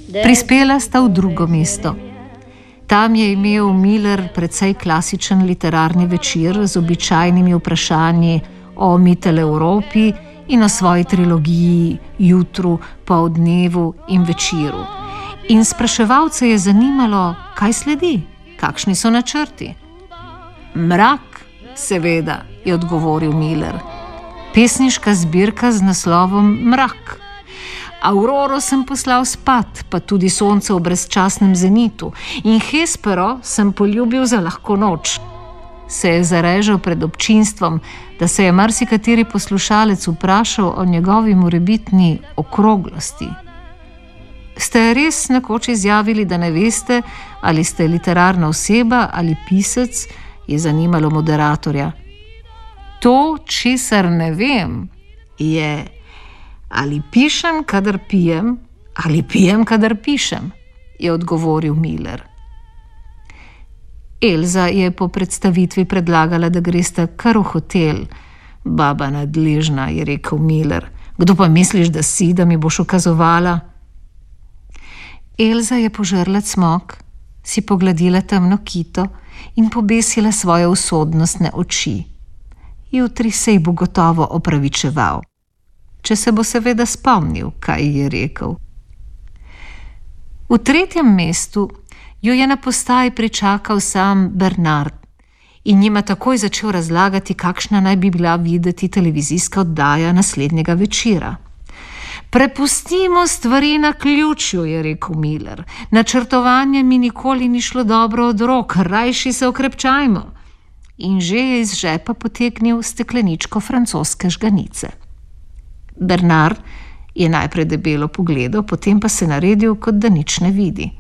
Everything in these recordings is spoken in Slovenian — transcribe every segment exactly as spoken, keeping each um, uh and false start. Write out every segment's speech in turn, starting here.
Prispela sta v drugo mesto. Tam je imel Miller precej klasičen literarni večer z običajnimi vprašanji o Mitteleuropi in o svoji trilogiji Jutru, Poldnevu in Večeru. In spraševalce je zanimalo, kaj sledi, kakšni so načrti. Mrak, seveda, je odgovoril Miller. Pesniška zbirka z naslovom Mrak. Auroro sem poslal spat, pa tudi sonce v brezčasnem zenitu, in Hespero sem poljubil za lahko noč. Se je zarežal pred občinstvom, da se je marsikateri poslušalec vprašal o njegovi morebitni okroglosti. Ste res nekoč izjavili, da ne veste, ali ste literarna oseba ali pisec, je zanimalo moderatorja. To, česar ne vem, je, ali pišem, kadar pijem, ali pijem, kadar pišem, je odgovoril Miller. Elza je po predstavitvi predlagala, da gresta kar v hotel. Baba nadležna, je rekel Miller. Kdo pa misliš, da si, da mi boš ukazovala? Elza je požrla cmok, si pogladila temno kito in pobesila svoje usodnostne oči. Jutri se ji bo gotovo opravičeval. Če se bo seveda spomnil, kaj je rekel. V tretjem mestu jo je na postaji pričakal sam Bernard in njima takoj začel razlagati, kakšna naj bi bila videti televizijska oddaja naslednjega večera. Prepustimo stvari na ključju, je rekel Miller. Načrtovanje mi nikoli ni šlo dobro od rok, rajši se okrepčajmo. In že je iz žepa potegnil stekleničko francoske žganice. Bernard je najprej debelo pogledal, potem pa se naredil, kot da nič ne vidi.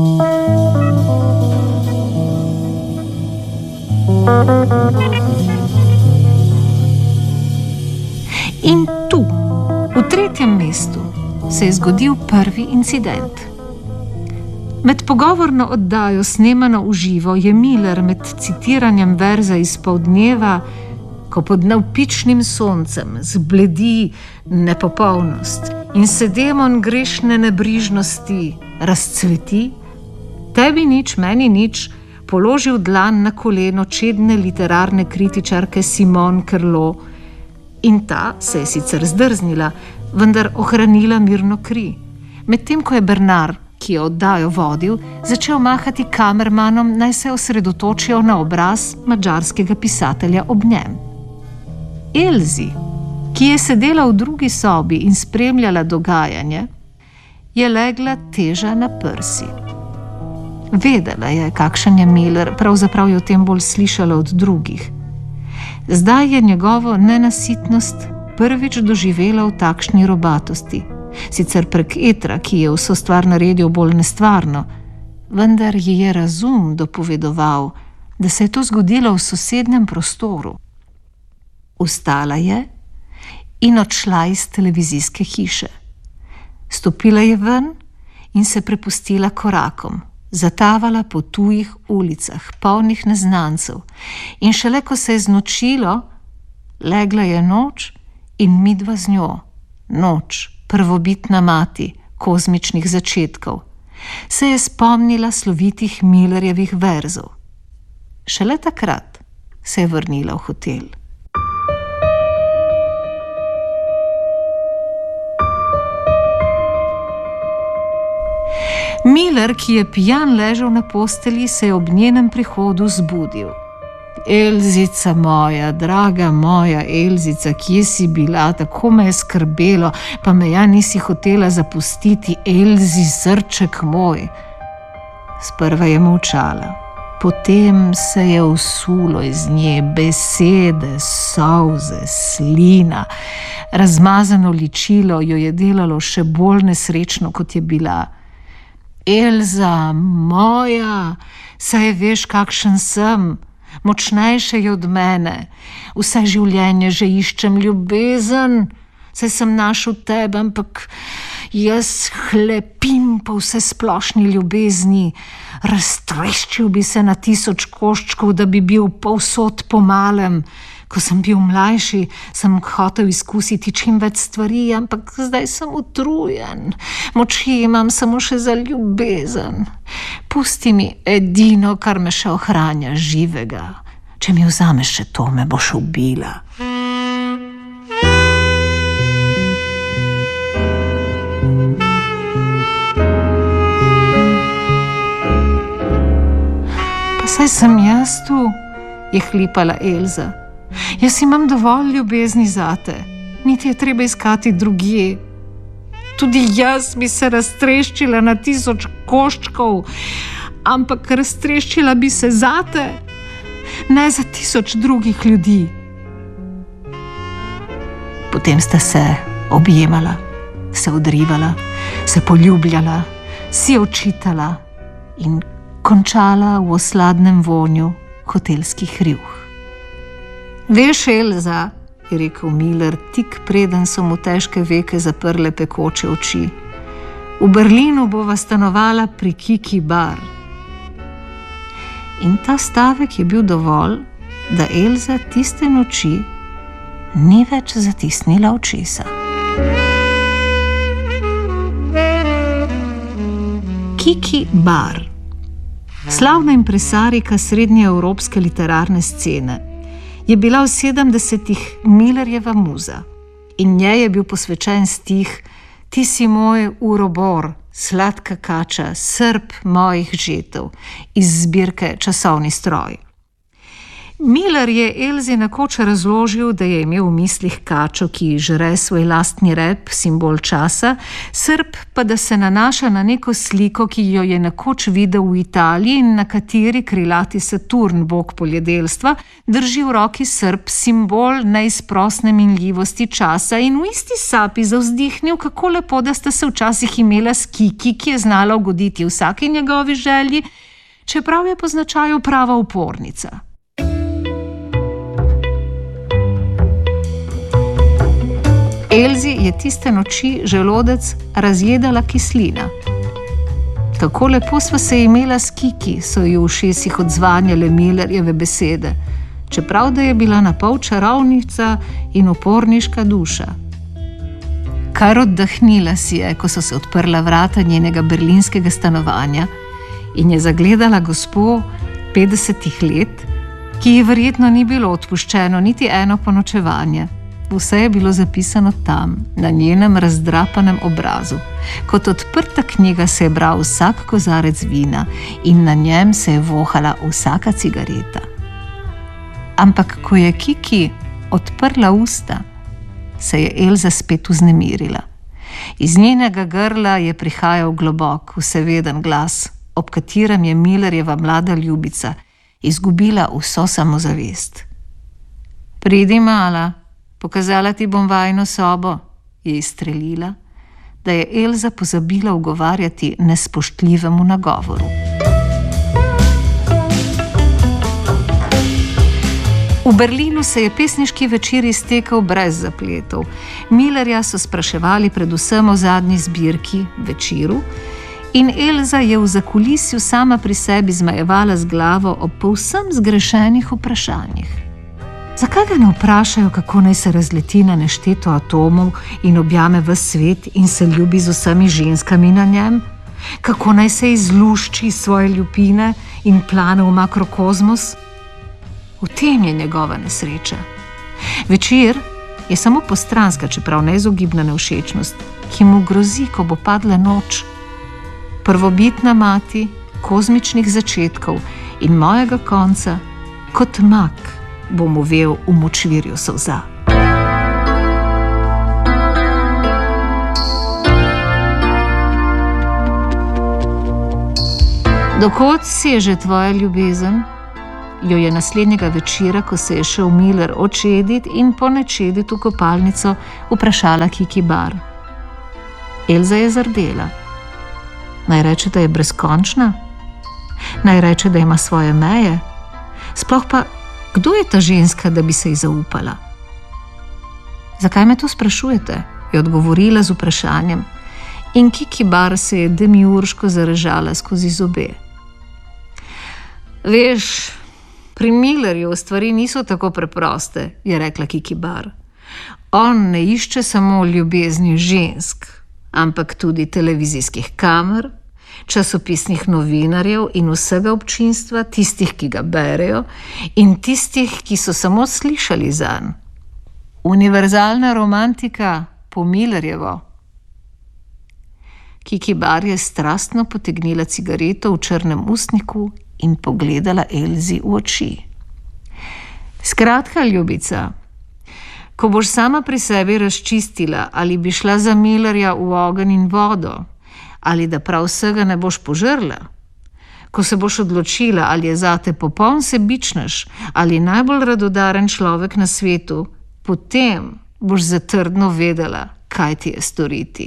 In tu, v tretjem mestu, se je zgodil prvi incident. Med pogovorno oddajo, snemano v živo, je Miller med citiranjem verza iz Poldneva, ko pod navpičnim soncem zbledi nepopolnost in se demon grešne nebrižnosti razcveti, tebi nič, meni nič, položil dlan na koleno čedne literarne kritičarke Simone Kerlo in ta se je sicer zdrznila, vendar ohranila mirno kri. Medtem ko je Bernard, ki je oddajo vodil, začel mahati kamermanom, naj se osredotočijo na obraz madžarskega pisatelja ob njem. Elzi, ki je sedela v drugi sobi in spremljala dogajanje, je legla teža na prsi. Vedela je, kakšen je Miller, pravzaprav je o tem bolj slišala od drugih. Zdaj je njegovo nenasitnost prvič doživela v takšni robatosti, sicer prek etra, ki je vso stvar naredil bolj nestvarno, vendar ji je razum dopovedoval, da se je to zgodilo v sosednjem prostoru. Vstala je in odšla iz televizijske hiše. Stopila je ven in se prepustila korakom, zatavala po tujih ulicah, polnih neznancev, in šele ko se je znočilo, legla je noč in midva z njo, noč, prvobitna mati kozmičnih začetkov, se je spomnila slovitih Millerjevih verzov. Šele takrat se je vrnila v hotel. Miller, ki je pijan ležal na postelji, se je ob njenem prihodu zbudil. Elzica moja, draga moja Elzica, kje si bila, tako me je skrbelo, pa me ja nisi hotela zapustiti, Elzi, srček moj. Sprva je molčala, potem se je usulo iz nje besede, solze, slina. Razmazano ličilo jo je delalo še bolj nesrečno, kot je bila. Elza, moja, saj veš, kakšen sem, močnejše je od mene, vse življenje že iščem ljubezen, saj sem našel tebe, ampak jaz hlepim po vse splošni ljubezni, raztreščil bi se na tisoč koščkov, da bi bil povsod po malem, Ko sem bil mlajši, sem hotel izkusiti čim več stvari, ampak zdaj sem utrujen. Moči imam samo še za ljubezen. Pusti mi edino, kar me še ohranja živega. Če mi vzameš še to, me boš ubila. Pa saj sem jaz tu, je hlipala Elza. Jaz imam dovolj ljubezni zate, niti je treba iskati drugje. Tudi jaz bi se raztreščila na tisoč koščkov, ampak raztreščila bi se zate, ne za tisoč drugih ljudi. Potem sta se objemala, se odrivala, se poljubljala, si očitala in končala v osladnem vonju hotelskih rjuh. Veš, Elza, je rekel Miller, tik preden so mu težke veke zaprle pekoče oči. V Berlinu bova stanovala pri Kiki Bar. In ta stavek je bil dovolj, da Elza tiste noči ni več zatisnila očesa. Kiki Bar. Slavna impresarika srednjeevropske literarne scene je bila v sedemdesetih Millerjeva muza in njej je bil posvečen stih Ti si moj urobor, sladka kača, srp mojih žetev iz zbirke Časovni stroj. Miller je Elzi nekoč razložil, da je imel v mislih kačo, ki žre svoj lastni rep, simbol časa, srp pa da se nanaša na neko sliko, ki jo je nekoč videl v Italiji in na kateri krilati Saturn, bog poljedelstva, drži v roki srp, simbol neizprosne minljivosti časa, in v isti sapi zavzdihnil, kako lepo, da sta se včasih imela s Kiki, ki je znala ugoditi vsaki njegovi želji, čeprav je po značaju prava upornica. Elzi je tiste noči želodec razjedala kislina. Tako lepo sva se imela s Kiki, so ji v ušesih odzvanjale Millerjeve besede, čeprav da je bila napol čarovnica in uporniška duša. Kar oddahnila si je, ko so se odprla vrata njenega berlinskega stanovanja in je zagledala gospo petdesetih let, ki ji verjetno ni bilo odpuščeno niti eno ponočevanje. Vse je bilo zapisano tam, na njenem razdrapanem obrazu. Kot odprta knjiga se je bral vsak kozarec vina in na njem se je vohala vsaka cigareta. Ampak ko je Kiki odprla usta, se je Elza spet vznemirila. Iz njenega grla je prihajal globok, vseveden glas, ob katerem je Millerjeva mlada ljubica izgubila vso samozavest. Pridi, mala, pokazala ti bom vajino sobo, je izstrelila, da je Elza pozabila ugovarjati nespoštljivemu nagovoru. V Berlinu se je pesniški večer iztekel brez zapletov. Millerja so spraševali predvsem o zadnji zbirki, Večeru, in Elza je v zakulisju sama pri sebi zmajevala z glavo o povsem zgrešenih vprašanjih. Zakaj ga ne vprašajo, kako naj se razleti na nešteto atomov in objame ves svet in se ljubi z vsemi ženskami na njem? Kako naj se izlušči svoje ljubine in plane v makrokozmos? V tem je njegova nesreča. Večer je samo postranska, čeprav neizogibna nevšečnost, ki mu grozi, ko bo padla noč. Prvobitna mati kozmičnih začetkov in mojega konca, kot mak, bom uvel v močvirju solza. Dokod seže tvoja ljubezen? Jo je naslednjega večera, ko se je šel Miller očedit in ponečedit v kopalnico, vprašala Kiki Bar. Elza je zardela. Naj reče, da je brezkončna? Naj reče, da ima svoje meje? Sploh pa, kdo je ta ženska, da bi se ji zaupala? Zakaj me to sprašujete? Je odgovorila z vprašanjem in Kiki Bar se je demiurško zarežala skozi zobe. Veš, Pri Millerju stvari niso tako preproste, je rekla Kiki Bar. On ne išče samo ljubezni žensk, ampak tudi televizijskih kamer, časopisnih novinarjev in vsega občinstva, tistih, ki ga berejo, in tistih, ki so samo slišali zanj. Univerzalna romantika po Millerjevo. Kiki Bar je strastno potegnila cigareto v črnem ustniku in pogledala Elzi v oči. Skratka, ljubica, ko boš sama pri sebi razčistila, ali bi šla za Millerja v ogenj in vodo, ali da prav vsega ne boš požrla, ko se boš odločila, ali je zate popoln sebičnež ali najbolj radodaren človek na svetu, potem boš zatrdno vedela, kaj ti je storiti.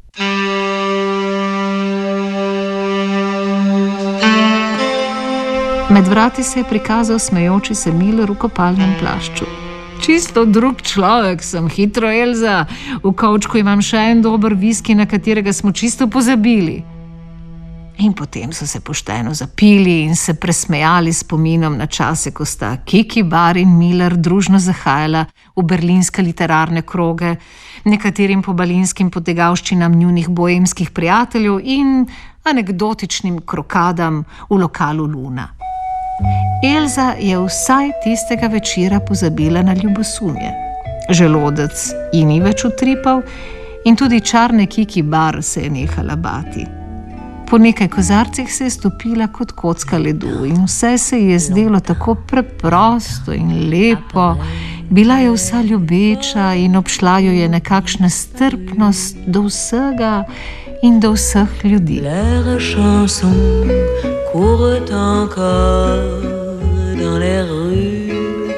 Med vrati se je prikazal smejoči se Miller v kopalnem plašču. Čisto drug človek sem, hitro, Elza. V kovčku imam še en dober viski, na katerega smo čisto pozabili. In potem so se pošteno zapili in se presmejali spominom na čase, ko sta Kiki Bar in Miller družno zahajala v berlinske literarne kroge, nekaterim pobalinskim potegavščinam njunih boemskih prijateljev in anekdotičnim krokadam v lokalu Luna. Elza je vsaj tistega večera pozabila na ljubosumje. Želodec ji ni več utripal in tudi čarne Kiki Bar se je nehala bati. Po nekaj kozarcih se je stopila kot kocka ledu in vse se ji je zdelo tako preprosto in lepo. Bila je vsa ljubeča in obšla jo je nekakšna strpnost do vsega in do vseh ljudi. Courent encore dans les rues.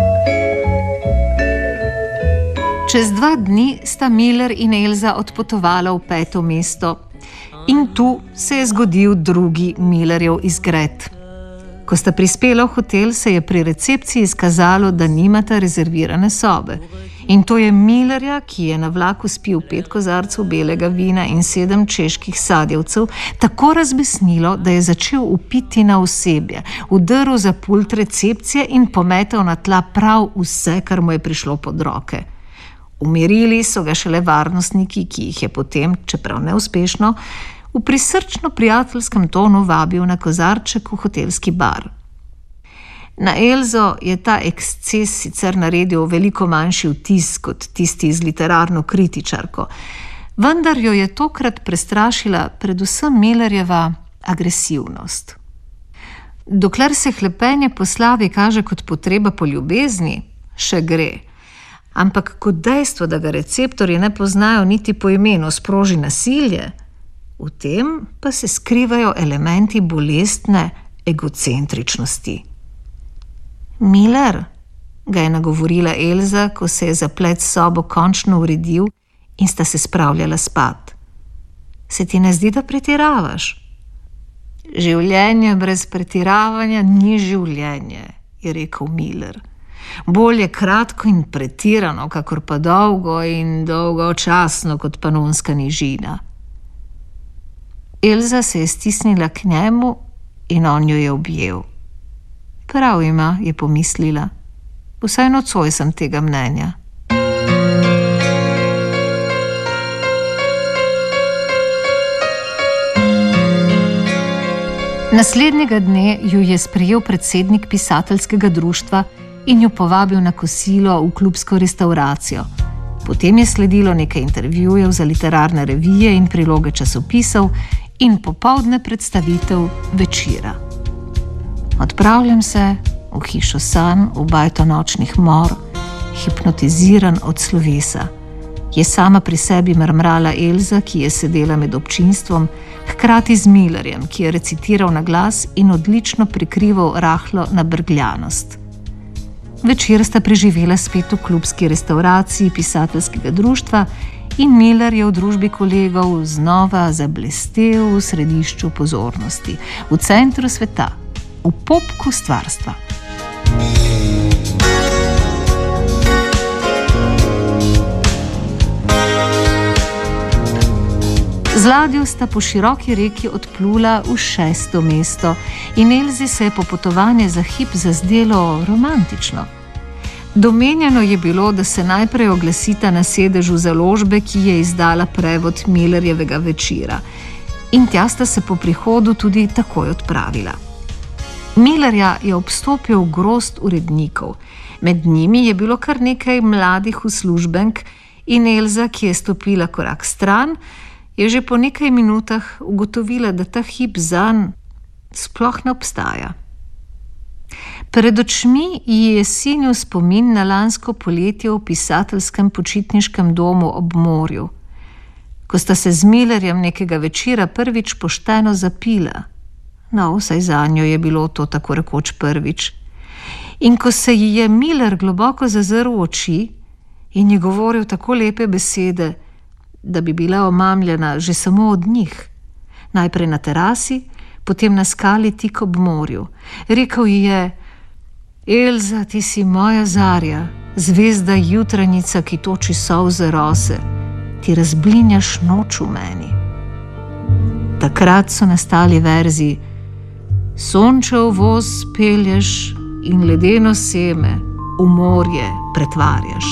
Čez dva dni sta Miller in Elza odpotovala v peto mesto in tu se je zgodil drugi Millerjev izgred. Ko sta prispela v hotel, se je pri recepciji izkazalo, da nimata rezervirane sobe. In to je Millerja, ki je na vlaku spil pet kozarcev belega vina in sedem čeških sadjevcev, tako razbesnilo, da je začel upiti na osebje, vdrl za pult recepcije in pometal na tla prav vse, kar mu je prišlo pod roke. Umirili so ga šele varnostniki, ki jih je potem, čeprav neuspešno, v prisrčno prijateljskem tonu vabil na kozarček v hotelski bar. Na Elzo je ta eksces sicer naredil veliko manjši vtis kot tisti z literarno kritičarko, vendar jo je tokrat prestrašila predvsem Millerjeva agresivnost. Dokler se hlepenje po slavi kaže kot potreba po ljubezni, še gre, ampak kot dejstvo, da ga receptorji ne poznajo niti po imenu, sproži nasilje, v tem pa se skrivajo elementi bolestne egocentričnosti. Miller, ga je nagovorila Elza, ko se je zaplet sobo končno uredil in sta se spravljala spat. Se ti ne zdi, da pretiravaš? Življenje brez pretiravanja ni življenje, je rekel Miller. Bolje kratko in pretirano, kakor pa dolgo in dolgočasno kot panonska nižina. Elza se je stisnila k njemu in on jo je objel. Prav ima, je pomislila. Vsaj nocoj sem tega mnenja. Naslednjega dne ju je sprejel predsednik pisateljskega društva in ju povabil na kosilo v klubsko restauracijo. Potem je sledilo nekaj intervjujev za literarne revije in priloge časopisov in popoldne predstavitev Večera. Odpravljam se v hišo sanj, v bajto nočnih mor, hipnotiziran od slovesa. Je sama pri sebi mrmrala Elza, ki je sedela med občinstvom, hkrati z Millerjem, ki je recitiral na glas in odlično prikrival rahlo nabrgljanost. Večer sta preživela spet v klubski restauraciji pisateljskega društva in Miller je v družbi kolegov znova zablestel v središču pozornosti, v centru sveta, v popku stvarstva. Z ladjo sta po široki reki odplula v šesto mesto in Elzi se je popotovanje za hip zazdelo romantično. Domenjeno je bilo, da se najprej oglasita na sedežu založbe, ki je izdala prevod Millerjevega Večira, in tja sta se po prihodu tudi takoj odpravila. Millerja je obstopil grozd urednikov, med njimi je bilo kar nekaj mladih uslužbenk in Elza, ki je stopila korak stran, je že po nekaj minutah ugotovila, da ta hip zanj sploh ne obstaja. Pred očmi ji je sinil spomin na lansko poletje v pisateljskem počitniškem domu ob morju, ko sta se z Millerjem nekega večera prvič pošteno zapila. No, vsaj zanjo je bilo to tako rekoč prvič. In ko se ji je Miller globoko zazrl v oči in je govoril tako lepe besede, da bi bila omamljena že samo od njih. Najprej na terasi, potem na skali tik ob morju. Rekel ji je: Elza, ti si moja zarja, zvezda jutranjica, ki toči solze rose, ti razblinjaš noč v meni. Takrat so nastali verzi: sončev voz pelješ in ledeno seme v morje pretvarjaš.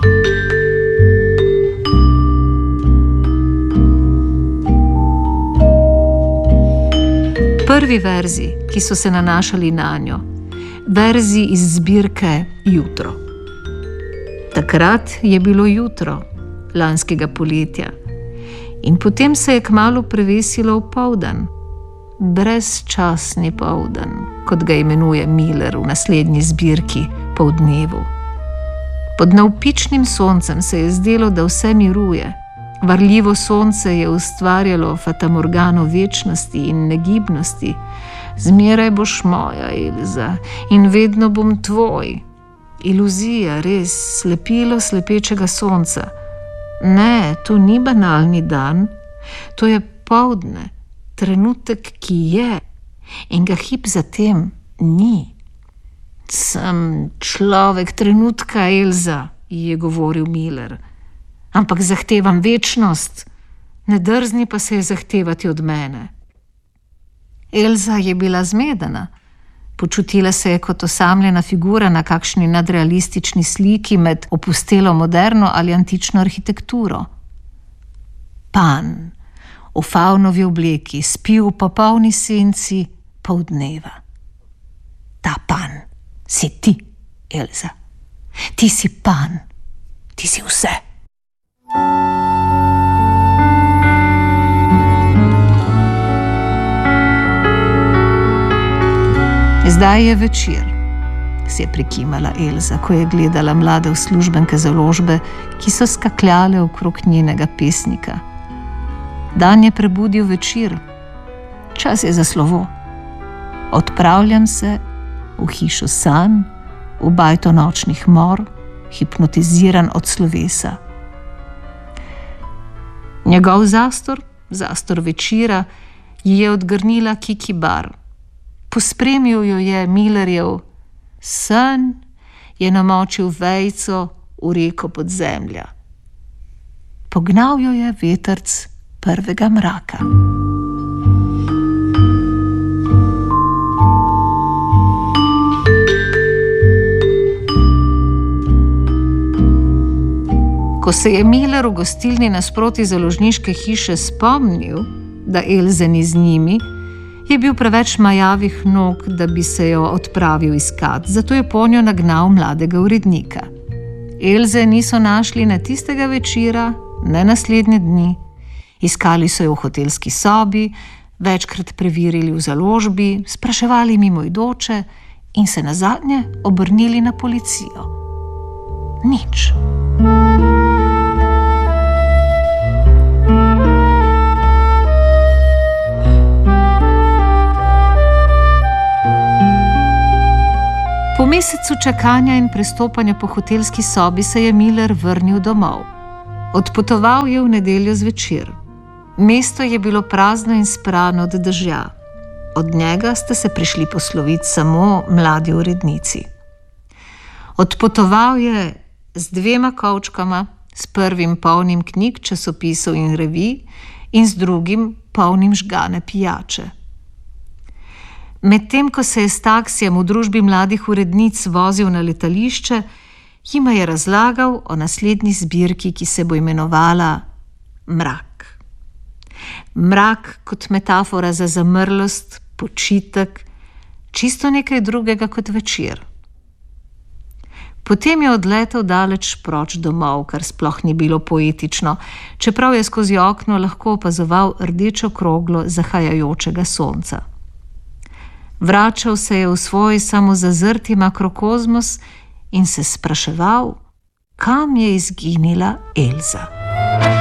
Prvi verzi, ki so se nanašali nanjo, verzi iz zbirke Jutro. Takrat je bilo jutro lanskega poletja in potem se je kmalu prevesilo v poldan, brezčasni poldan, kot ga imenuje Miller v naslednji zbirki Poldnevu. Pod navpičnim soncem se je zdelo, da vse miruje. Varljivo sonce je ustvarjalo fatamorgano večnosti in negibnosti. Zmeraj boš moja, Elza, in vedno bom tvoj. Iluzija, res, slepilo slepečega sonca. Ne, to ni banalni dan, to je poldne, trenutek, ki je, in ga hip zatem ni. Sem človek trenutka, Elza, ji je govoril Miller. Ampak zahtevam večnost, ne drzni pa se je zahtevati od mene. Elza je bila zmedena. Počutila se je kot osamljena figura na kakšni nadrealistični sliki med opustelo moderno ali antično arhitekturo. Pan, v favnovi obleki, spi v popolni senci poldneva. Ta pan si ti, Elza. Ti si pan, ti si vse. Zdaj je večer, se je prikimala Elza, ko je gledala mlade uslužbenke založbe, ki so skakljale okrog njenega pesnika. Dan je prebudil večer, čas je za slovo. Odpravljam se v hišo sanj, v bajto nočnih mor, hipnotiziran od slovesa. Njegov zastor, zastor večera, ji je odgrnila Kiki Bar. Pospremil jo je Millerjev san, je namočil vejco v reko podzemlja. Pognal jo je vetrc prvega mraka. Ko se je Miller v gostilni nasproti založniške hiše spomnil, da Elze ni z njimi, je bil preveč majavih nog, da bi se jo odpravil iskat, zato je ponjo nagnal mladega urednika. Elze niso našli ne tistega večera, ne naslednje dni. Iskali so jo v hotelski sobi, večkrat preverili v založbi, spraševali mimoidoče in se nazadnje obrnili na policijo. Nič. Po mesecu čakanja in prestopanja po hotelski sobi se je Miller vrnil domov. Odpotoval je v nedeljo zvečer. Mesto je bilo prazno in sprano od dežja. Od njega sta se prišli posloviti samo mladi urednici. Odpotoval je z dvema kovčkama, s prvim polnim knjig, časopisov in revij in z drugim polnim žgane pijače. Medtem ko se je s taksijem v družbi mladih urednic vozil na letališče, jima je razlagal o naslednji zbirki, ki se bo imenovala Mrak. Mrak kot metafora za zamrlost, počitek, čisto nekaj drugega kot večer. Potem je odletel daleč proč domov, kar sploh ni bilo poetično, čeprav je skozi okno lahko opazoval rdečo kroglo zahajajočega sonca. Vračal se je v svoj samozazrti makrokozmos in se spraševal, kam je izginila Elza.